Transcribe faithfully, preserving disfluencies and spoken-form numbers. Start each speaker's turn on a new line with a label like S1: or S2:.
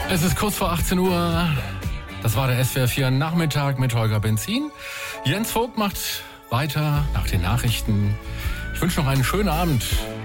S1: Es ist kurz vor achtzehn Uhr. Das war der S W R vier Nachmittag mit Holger Benzin. Jens Vogt macht weiter nach den Nachrichten. Ich wünsche noch einen schönen Abend.